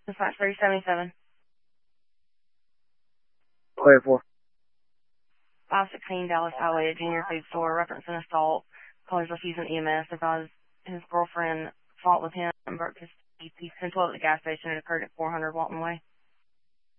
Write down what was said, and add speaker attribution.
Speaker 1: Dispatch 377.
Speaker 2: Clear for.
Speaker 1: 516 Dallas Highway, a junior food store, reference an assault. Caller's refusing EMS because his girlfriend fought with him and broke his teeth. He's 1012 at the gas station. It occurred at 400 Walton Way.